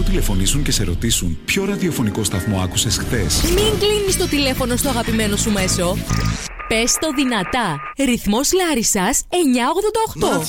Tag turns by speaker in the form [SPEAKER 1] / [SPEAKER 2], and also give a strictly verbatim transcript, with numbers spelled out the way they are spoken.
[SPEAKER 1] σου τηλεφωνήσουν και σε ρωτήσουν ποιο ραδιοφωνικό σταθμό άκουσες χθες.
[SPEAKER 2] Μην κλείνεις το τηλέφωνο στο αγαπημένο σου μέσο. Πες το δυνατά. Ρυθμός Λάρισσας εννιακόσια ογδόντα οκτώ.